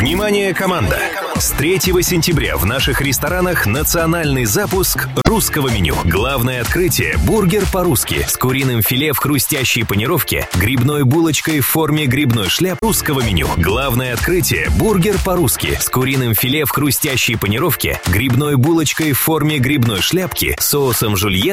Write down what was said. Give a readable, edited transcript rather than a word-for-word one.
Внимание, команда! С 3 сентября в наших ресторанах национальный запуск русского меню. Главное открытие – бургер по-русски с куриным филе в хрустящей панировке, грибной булочкой в форме грибной шляпы русского меню. Главное открытие – бургер по-русски с куриным филе в хрустящей панировке, грибной булочкой в форме грибной шляпки, соусом жульен